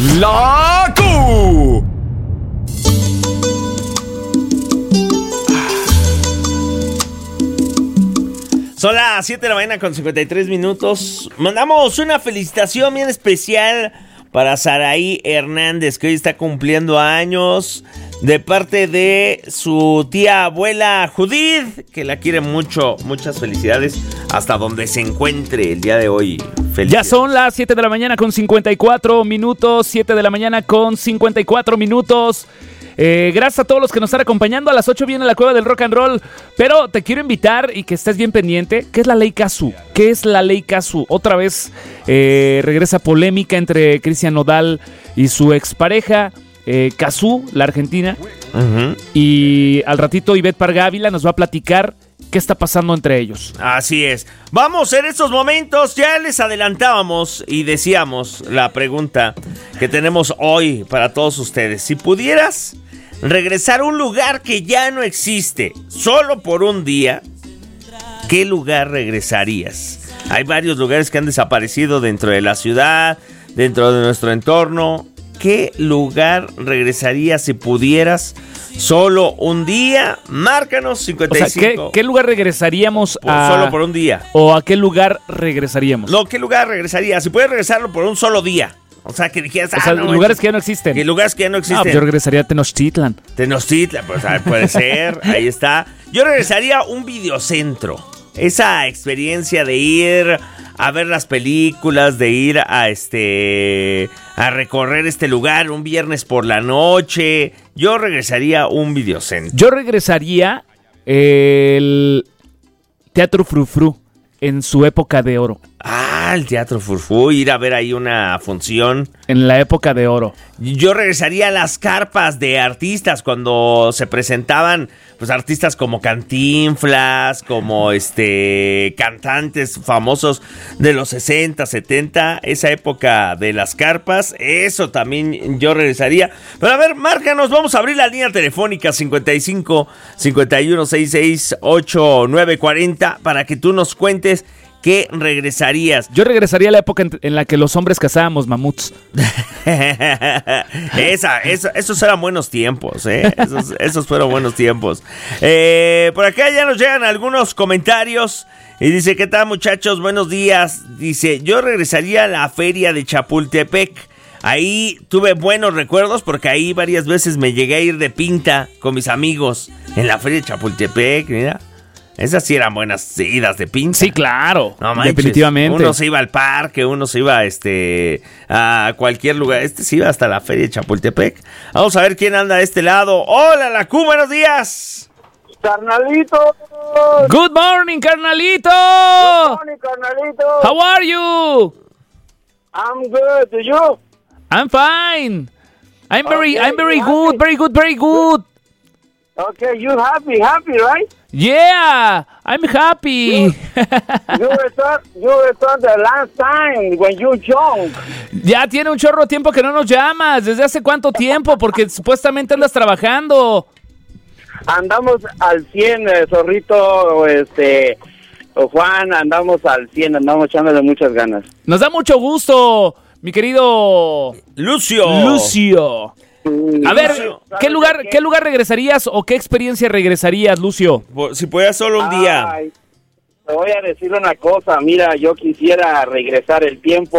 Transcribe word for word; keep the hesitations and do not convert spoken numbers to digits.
La Q. Son las siete de la mañana con cincuenta y tres minutos. Mandamos una felicitación bien especial para Saraí Hernández, que hoy está cumpliendo años, de parte de su tía abuela Judith, que la quiere mucho. Muchas felicidades hasta donde se encuentre el día de hoy. Ya son las siete de la mañana con cincuenta y cuatro minutos. siete de la mañana con cincuenta y cuatro minutos. Eh, gracias a todos los que nos están acompañando. A las ocho viene la Cueva del Rock and Roll. Pero te quiero invitar y que estés bien pendiente. ¿Qué es la Ley Cazzu? ¿Qué es la Ley Cazzu? Otra vez eh, regresa polémica entre Cristian Nodal y su expareja eh, Cazzu, la argentina. Uh-huh. Y al ratito Ivette Parga Ávila nos va a platicar qué está pasando entre ellos. Así es. Vamos, en estos momentos ya les adelantábamos y decíamos la pregunta que tenemos hoy para todos ustedes. Si pudieras regresar a un lugar que ya no existe, solo por un día, ¿qué lugar regresarías? Hay varios lugares que han desaparecido dentro de la ciudad, dentro de nuestro entorno. ¿Qué lugar regresarías si pudieras solo un día? Márcanos cincuenta y cinco. O sea, ¿qué, ¿qué lugar regresaríamos por, a...? Solo por un día. ¿O a qué lugar regresaríamos? No, ¿qué lugar regresarías? Si puedes regresarlo por un solo día. O sea, que dijeras... O ah, sea, no, lugares que ya no existen. ¿Qué lugares que ya no existen? Ah, yo regresaría a Tenochtitlan. Tenochtitlan, pues, a ver, puede ser. Ahí está. Yo regresaría a un videocentro. Esa experiencia de ir a ver las películas, de ir a este a recorrer este lugar un viernes por la noche. Yo regresaría a un videocentro. Yo regresaría el Teatro Frufru en su época de oro. Ah, el Teatro Frufru, ir a ver ahí una función. En la época de oro. Yo regresaría a las carpas de artistas cuando se presentaban, pues, artistas como Cantinflas, como este cantantes famosos de los sesenta, setenta, esa época de las carpas. Eso también yo regresaría. Pero a ver, márcanos, vamos a abrir la línea telefónica cincuenta y cinco, cincuenta y uno, sesenta y seis, ochenta y nueve cuarenta para que tú nos cuentes ¿qué regresarías? Yo regresaría a la época en, en la que los hombres cazábamos mamuts. Esa, esa, esos eran buenos tiempos, ¿eh? Esos, esos fueron buenos tiempos. Eh, por acá ya nos llegan algunos comentarios. Y dice, ¿qué tal, muchachos? Buenos días. Dice, yo regresaría a la feria de Chapultepec. Ahí tuve buenos recuerdos porque ahí varias veces me llegué a ir de pinta con mis amigos en la feria de Chapultepec, mira. Esas sí eran buenas idas de pinta. Sí, claro. No manches, definitivamente. Uno se iba al parque, uno se iba este, a cualquier lugar. Este se iba hasta la feria de Chapultepec. Vamos a ver quién anda de este lado. ¡Hola, la Q! ¡Buenos días! ¡Carnalito! ¡Good morning, carnalito! ¡Good morning, carnalito! How are you? I'm good. ¿Y you? I'm fine. I'm very, Okay, I'm very you good, happy? very good, very good. Okay, you happy, happy, right? Yeah, I'm happy. You return, you return the last time when you young. Ya tiene un chorro de tiempo que no nos llamas. ¿Desde hace cuánto tiempo? Porque supuestamente andas trabajando. Andamos al cien, eh, Zorrito, este, Juan, andamos al cien, andamos echándole muchas ganas. Nos da mucho gusto, mi querido Lucio. Lucio. A ver, ¿qué lugar, qué lugar regresarías o qué experiencia regresarías, Lucio? Si pudieras solo un día. Ay, te voy a decir una cosa, mira, yo quisiera regresar el tiempo